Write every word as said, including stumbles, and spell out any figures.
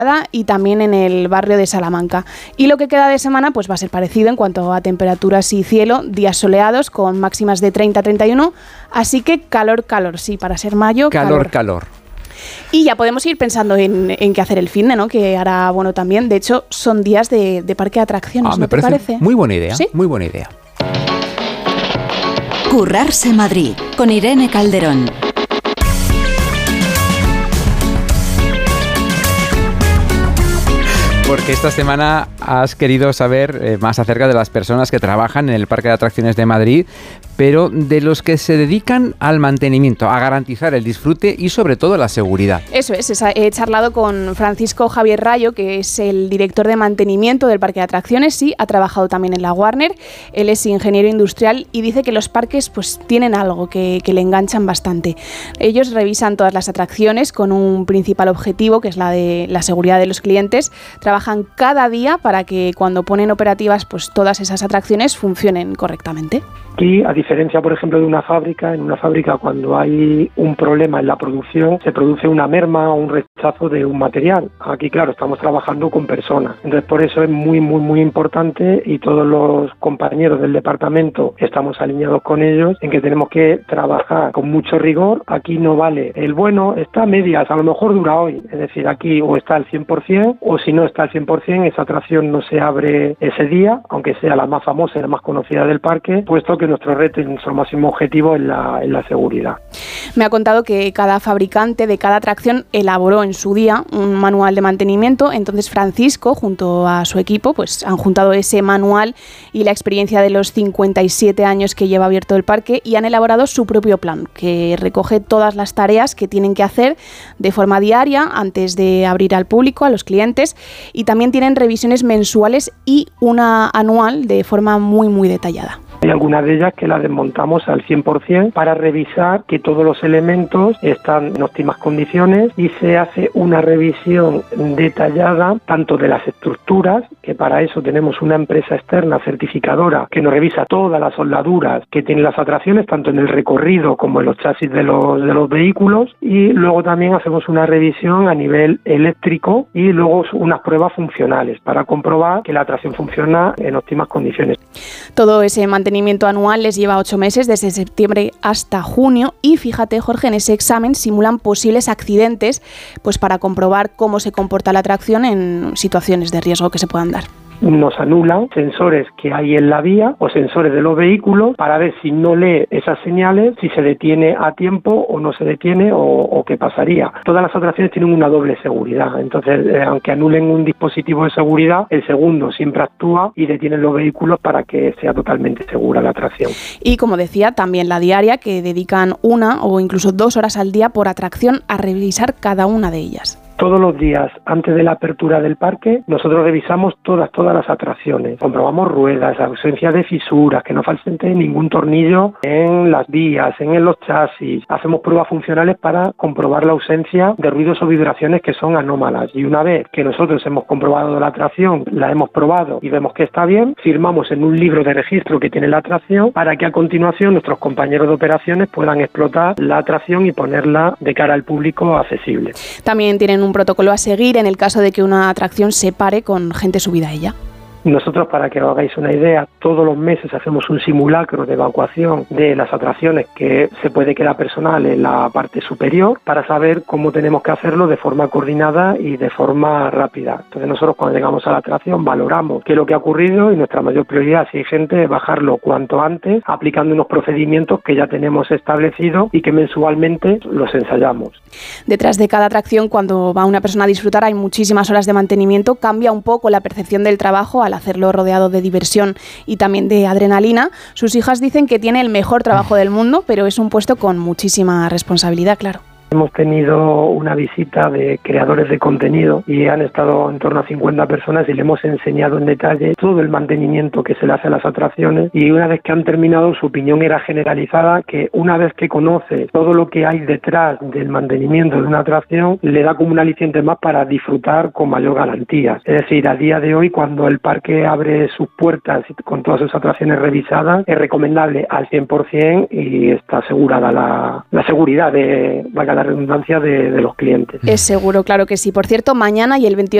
y también en el barrio de Salamanca. Y lo que queda de semana pues va a ser parecido en cuanto a temperaturas y cielo, días soleados con máximas de treinta a treinta y uno, así que calor, calor, sí, para ser mayo, calor. Calor, calor. Y ya podemos ir pensando en, en qué hacer el finde, ¿no? Que hará bueno también. De hecho, son días de, de parque de atracciones, ah, ¿no me te parece? parece? Muy buena idea, ¿Sí? Muy buena idea. Currarse Madrid, con Irene Calderón. Porque esta semana has querido saber eh, más acerca de las personas que trabajan en el Parque de Atracciones de Madrid, pero de los que se dedican al mantenimiento, a garantizar el disfrute y sobre todo la seguridad. Eso es, es he charlado con Francisco Javier Rayo, que es el director de mantenimiento del Parque de Atracciones, sí, ha trabajado también en la Warner, él es ingeniero industrial y dice que los parques pues tienen algo que, que le enganchan bastante. Ellos revisan todas las atracciones con un principal objetivo, que es la de la seguridad de los clientes, trabajan cada día para que cuando ponen operativas pues todas esas atracciones funcionen correctamente. Aquí, a diferencia, por ejemplo, de una fábrica, en una fábrica cuando hay un problema en la producción, se produce una merma o un rechazo de un material. Aquí, claro, estamos trabajando con personas. Entonces, por eso es muy, muy, muy importante y todos los compañeros del departamento estamos alineados con ellos en que tenemos que trabajar con mucho rigor. Aquí no vale el bueno, está a medias, a lo mejor dura hoy. Es decir, aquí o está al cien por ciento o si no está al cien por ciento, esa atracción no se abre ese día, aunque sea la más famosa y la más conocida del parque, puesto que nuestro reto y nuestro máximo objetivo es la, es la seguridad. Me ha contado que cada fabricante de cada atracción elaboró en su día un manual de mantenimiento, entonces Francisco junto a su equipo pues han juntado ese manual y la experiencia de los cincuenta y siete años que lleva abierto el parque y han elaborado su propio plan que recoge todas las tareas que tienen que hacer de forma diaria antes de abrir al público, a los clientes, y también tienen revisiones mensuales y una anual de forma muy muy detallada. Hay algunas de ellas que las desmontamos al cien por ciento para revisar que todos los elementos están en óptimas condiciones y se hace una revisión detallada tanto de las estructuras, que para eso tenemos una empresa externa certificadora que nos revisa todas las soldaduras que tienen las atracciones, tanto en el recorrido como en los chasis de los, de los vehículos, y luego también hacemos una revisión a nivel eléctrico y luego unas pruebas funcionales para comprobar que la atracción funciona en óptimas condiciones. Todo ese mantenimiento anual les lleva ocho meses, desde septiembre hasta junio, y fíjate, Jorge, en ese examen simulan posibles accidentes pues para comprobar cómo se comporta la atracción en situaciones de riesgo que se puedan dar. Nos anulan sensores que hay en la vía o sensores de los vehículos para ver si no lee esas señales, si se detiene a tiempo o no se detiene o, o qué pasaría. Todas las atracciones tienen una doble seguridad, entonces eh, aunque anulen un dispositivo de seguridad, el segundo siempre actúa y detiene los vehículos para que sea totalmente segura la atracción. Y como decía, también la diaria, que dedican una o incluso dos horas al día por atracción a revisar cada una de ellas. Todos los días, antes de la apertura del parque, nosotros revisamos todas, todas las atracciones. Comprobamos ruedas, ausencia de fisuras, que no falte ningún tornillo en las vías, en los chasis. Hacemos pruebas funcionales para comprobar la ausencia de ruidos o vibraciones que son anómalas. Y una vez que nosotros hemos comprobado la atracción, la hemos probado y vemos que está bien, firmamos en un libro de registro que tiene la atracción para que a continuación nuestros compañeros de operaciones puedan explotar la atracción y ponerla de cara al público accesible. También tienen un protocolo a seguir en el caso de que una atracción se pare con gente subida a ella. Nosotros, para que os hagáis una idea, todos los meses hacemos un simulacro de evacuación de las atracciones que se puede quedar personal en la parte superior para saber cómo tenemos que hacerlo de forma coordinada y de forma rápida. Entonces nosotros cuando llegamos a la atracción valoramos qué es lo que ha ocurrido y nuestra mayor prioridad, si hay gente, es bajarlo cuanto antes aplicando unos procedimientos que ya tenemos establecidos y que mensualmente los ensayamos. Detrás de cada atracción, cuando va una persona a disfrutar, hay muchísimas horas de mantenimiento, cambia un poco la percepción del trabajo al hacerlo rodeado de diversión y también de adrenalina. Sus hijas dicen que tiene el mejor trabajo del mundo, pero es un puesto con muchísima responsabilidad, claro. Hemos tenido una visita de creadores de contenido y han estado en torno a cincuenta personas y le hemos enseñado en detalle todo el mantenimiento que se le hace a las atracciones, y una vez que han terminado su opinión era generalizada, que una vez que conoce todo lo que hay detrás del mantenimiento de una atracción le da como un aliciente más para disfrutar con mayor garantía. Es decir, a día de hoy cuando el parque abre sus puertas con todas sus atracciones revisadas es recomendable al cien por ciento y está asegurada la, la seguridad de, valga la la redundancia de, de los clientes. Es seguro, claro que sí. Por cierto, mañana y el veintiocho